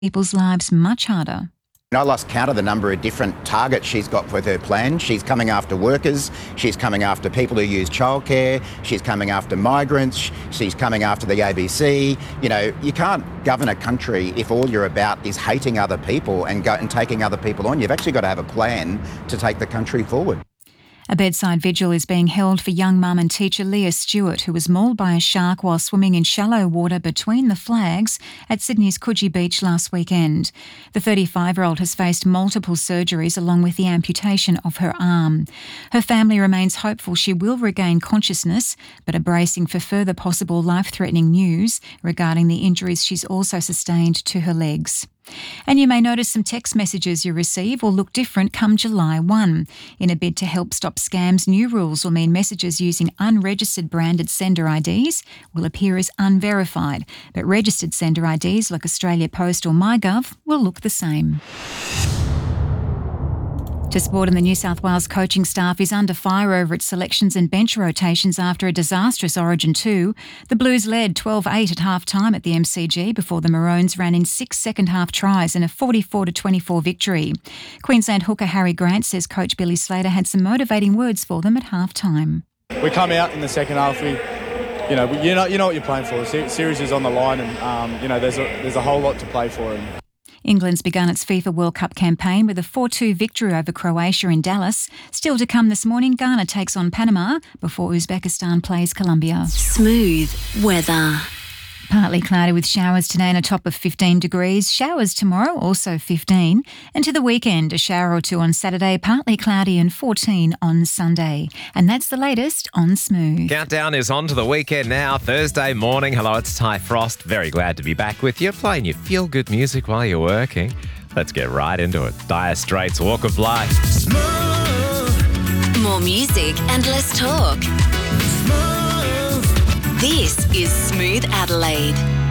people's lives much harder. I lost count of the number of different targets she's got with her plan. She's coming after workers, she's coming after people who use childcare, she's coming after migrants, she's coming after the ABC. You know, you can't govern a country if all you're about is hating other people and taking other people on. You've actually got to have a plan to take the country forward. A bedside vigil is being held for young mum and teacher Leah Stewart, who was mauled by a shark while swimming in shallow water between the flags at Sydney's Coogee Beach last weekend. The 35-year-old has faced multiple surgeries along with the amputation of her arm. Her family remains hopeful she will regain consciousness, but are bracing for further possible life-threatening news regarding the injuries she's also sustained to her legs. And you may notice some text messages you receive will look different come July 1. In a bid to help stop scams, new rules will mean messages using unregistered branded sender IDs will appear as unverified, but registered sender IDs like Australia Post or MyGov will look the same. To sport, and the New South Wales coaching staff is under fire over its selections and bench rotations after a disastrous Origin 2. The Blues led 12-8 at half-time at the MCG before the Maroons ran in 6 second-half tries in a 44-24 victory. Queensland hooker Harry Grant says coach Billy Slater had some motivating words for them at half-time. We come out in the second half, you know what you're playing for. The series is on the line, and there's a whole lot to play for. England's begun its FIFA World Cup campaign with a 4-2 victory over Croatia in Dallas. Still to come this morning, Ghana takes on Panama before Uzbekistan plays Colombia. Smooth weather. Partly cloudy with showers today and a top of 15 degrees. Showers tomorrow, also 15. And to the weekend, a shower or two on Saturday, partly cloudy and 14 on Sunday. And that's the latest on Smooth. Countdown is on to the weekend now, Thursday morning. Hello, it's Ty Frost. Very glad to be back with you, playing your feel-good music while you're working. Let's get right into it. Dire Straits, Walk of Life. Smooth. More music and less talk. Smooth. This is Smooth Adelaide.